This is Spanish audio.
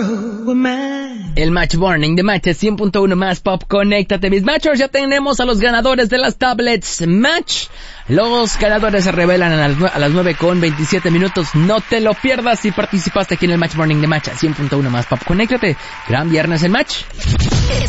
El Match Morning de Match 100.1 más Pop. Conéctate, mis Matchers. Ya tenemos a los ganadores de las tablets Match. Los ganadores se revelan a las 9:27. No te lo pierdas si participaste aquí en el Match Morning de Match 100.1 más Pop. Conéctate. Gran viernes en Match.